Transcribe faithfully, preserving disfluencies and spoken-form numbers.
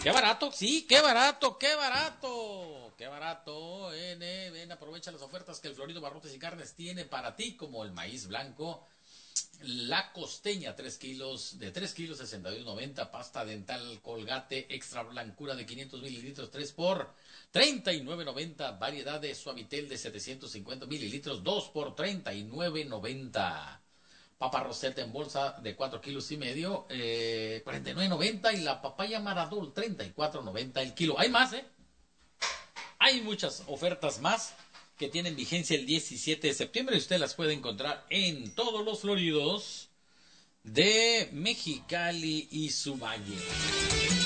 Qué barato, sí, qué barato, qué barato, qué barato. Ven, eh, ven, aprovecha las ofertas que el Florido Barrotes y Carnes tiene para ti, como el maíz blanco, la costeña tres kilos, de tres kilos sesenta y uno noventa, pasta dental Colgate extra blancura de quinientos mililitros, tres por treinta y nueve noventa, variedad de Suavitel de setecientos cincuenta mililitros, dos por treinta y nueve noventa. Papa Rosetta en bolsa de cuatro kilos y medio, eh, cuarenta y nueve noventa, y la papaya Maradol treinta y cuatro noventa el kilo. Hay más, ¿eh? Hay muchas ofertas más que tienen vigencia el diecisiete de septiembre y usted las puede encontrar en todos los floridos de Mexicali y su valle.